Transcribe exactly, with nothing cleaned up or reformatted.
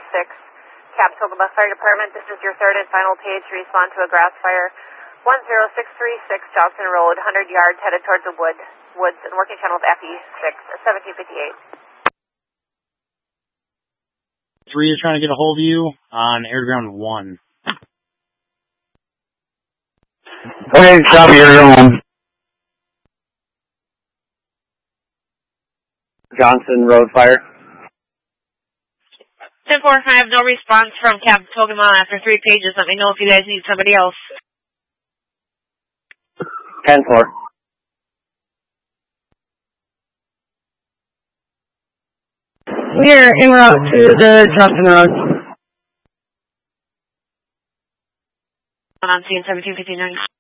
six, Cab Togama Fire Department. This is your third and final page to respond to a grass fire. one zero six three six Johnson Road, one hundred yards headed towards the wood, woods and working channel of F E six, seventeen fifty-eight. Three is trying to get a hold of you on air ground one. Okay, copy, air ground one. Johnson Road fire. ten four, I have no response from Cab Togama after three pages. Let me know if you guys need somebody else. ten four. We're en route to the Johnson Road. On scene seventeen fifty-nine.